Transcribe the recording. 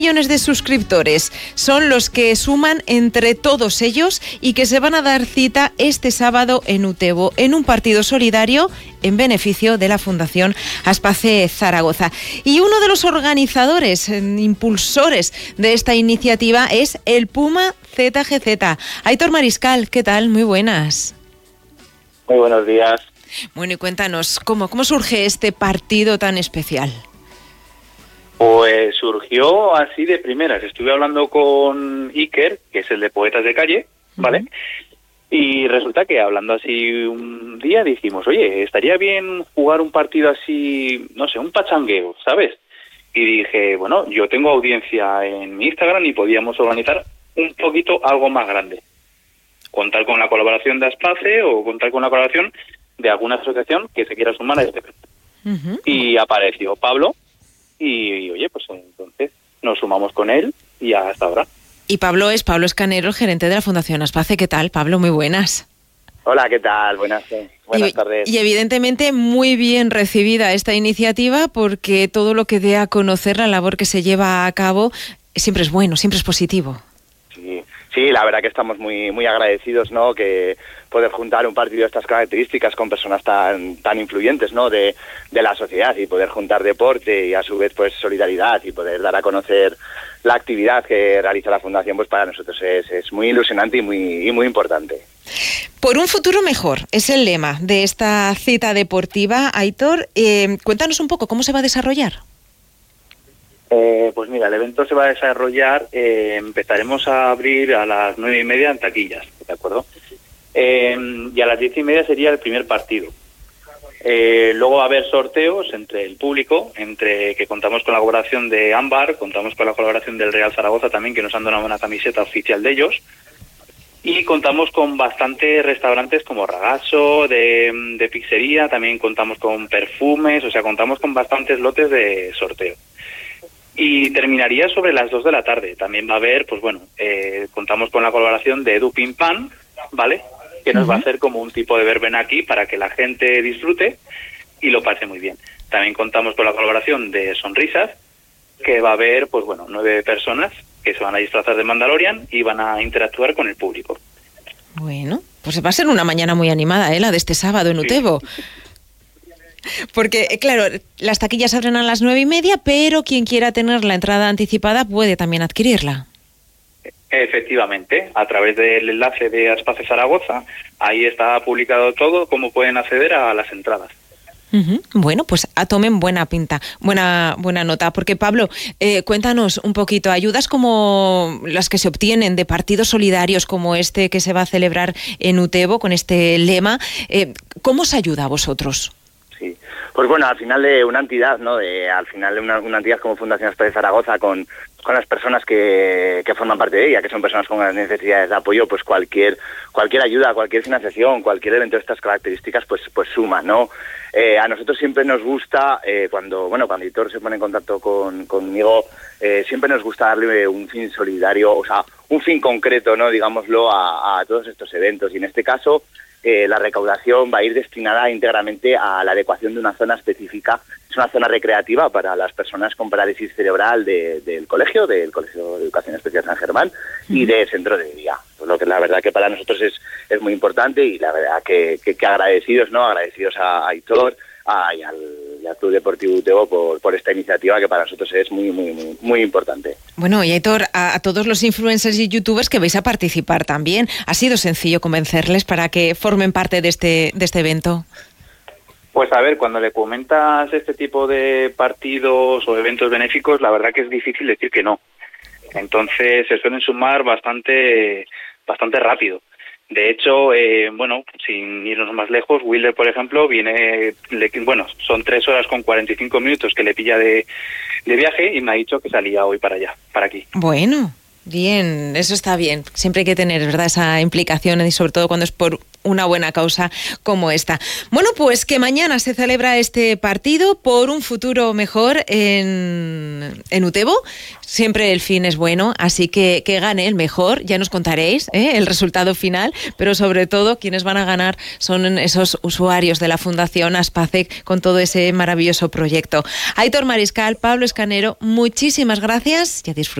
Millones de suscriptores son los que suman entre todos ellos y que se van a dar cita este sábado en Utebo en un partido solidario en beneficio de la Fundación Aspace Zaragoza. Y uno de los organizadores, impulsores de esta iniciativa es el Puma ZGZ. Aitor Mariscal, ¿qué tal? Muy buenas. Muy buenos días. Bueno, y cuéntanos, ¿cómo surge este partido tan especial? Pues surgió así de primeras. Estuve hablando con Iker, que es el de Poetas de Calle, ¿vale? Y resulta que hablando así un día dijimos, oye, estaría bien jugar un partido así, no sé, un pachangueo, ¿sabes? Y dije, bueno, yo tengo audiencia en mi Instagram y podíamos organizar un poquito algo más grande. Contar con la colaboración de Aspace o contar con la colaboración de alguna asociación que se quiera sumar a este evento. Y apareció Pablo. Y oye, pues entonces nos sumamos con él y hasta ahora. Y Pablo Escanero, el gerente de la Fundación Aspace. ¿Qué tal, Pablo? Muy buenas. Hola, ¿qué tal? Buenas tardes. Y evidentemente muy bien recibida esta iniciativa, porque todo lo que dé a conocer la labor que se lleva a cabo siempre es bueno, siempre es positivo. Sí, la verdad que estamos muy agradecidos, ¿no? Que poder juntar un partido de estas características con personas tan influyentes, ¿no? De la sociedad, y poder juntar deporte y a su vez pues solidaridad y poder dar a conocer la actividad que realiza la Fundación, pues para nosotros es muy ilusionante y muy importante. Por un futuro mejor es el lema de esta cita deportiva. Aitor, cuéntanos un poco cómo se va a desarrollar. Pues mira, el evento se va a desarrollar, empezaremos a abrir a las 9:30 en taquillas, ¿de acuerdo? Y a las 10:30 sería el primer partido. Luego va a haber sorteos entre el público, entre que contamos con la colaboración de Ámbar, contamos con la colaboración del Real Zaragoza también, que nos han donado una camiseta oficial de ellos, y contamos con bastantes restaurantes como Ragazzo, de pizzería, también contamos con perfumes, o sea, contamos con bastantes lotes de sorteo. Y terminaría sobre las 2 de la tarde. También va a haber, pues bueno, contamos con la colaboración de Edu Pim Pam, ¿vale? Que nos va a hacer como un tipo de verbena aquí para que la gente disfrute y lo pase muy bien. También contamos con la colaboración de Sonrisas, que va a haber, pues bueno, 9 personas que se van a disfrazar de Mandalorian y van a interactuar con el público. Bueno, pues va a ser una mañana muy animada, la de este sábado en Utebo. Porque, claro, las taquillas abren a las 9:30, pero quien quiera tener la entrada anticipada puede también adquirirla. Efectivamente, a través del enlace de Aspace Zaragoza, ahí está publicado todo, cómo pueden acceder a las entradas. Bueno, pues tomen buena pinta, buena nota, porque Pablo, cuéntanos un poquito, ayudas como las que se obtienen de partidos solidarios como este que se va a celebrar en Utebo con este lema, ¿cómo os ayuda a vosotros? Sí, pues bueno, al final de una entidad, ¿no? Al final de una entidad como Fundación Aspace Zaragoza, con las personas que forman parte de ella, que son personas con las necesidades de apoyo, pues cualquier ayuda, cualquier financiación, cualquier evento de estas características, pues suma, ¿no? A nosotros siempre nos gusta, cuando Aitor se pone en contacto conmigo, siempre nos gusta darle un fin solidario, o sea, un fin concreto, ¿no? Digámoslo, a todos estos eventos. Y en este caso, la recaudación va a ir destinada íntegramente a la adecuación de una zona específica. Es una zona recreativa para las personas con parálisis cerebral del Colegio de Educación Especial San Germán y del Centro de Día. Pues lo que la verdad que para nosotros es muy importante, y la verdad que agradecidos, ¿no? Agradecidos a Aitor y al Club Deportivo Utebo por esta iniciativa, que para nosotros es muy importante. Bueno, y Aitor, a todos los influencers y youtubers que vais a participar también, ¿ha sido sencillo convencerles para que formen parte de este evento? Pues a ver, cuando le comentas este tipo de partidos o eventos benéficos, la verdad que es difícil decir que no. Entonces se suelen sumar bastante rápido. De hecho, sin irnos más lejos, Wilder, por ejemplo, son 3 horas con 45 minutos que le pilla de viaje, y me ha dicho que salía hoy para allá, para aquí. Bueno, Bien, eso está bien. Siempre hay que tener, ¿verdad?, esa implicación, y sobre todo cuando es por una buena causa como esta. Bueno, pues que mañana se celebra este partido por un futuro mejor en Utebo. Siempre el fin es bueno, así que gane el mejor. Ya nos contaréis el resultado final, pero sobre todo quienes van a ganar son esos usuarios de la Fundación Aspacec con todo ese maravilloso proyecto. Aitor Mariscal, Pablo Escanero, muchísimas gracias y a disfrutar.